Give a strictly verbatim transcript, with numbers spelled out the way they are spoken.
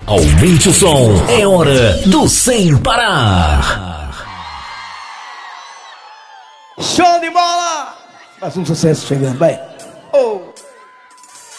Aumente o som, é hora do Sem Parar. Show de bola! Mais um sucesso chegando, vai. Oh.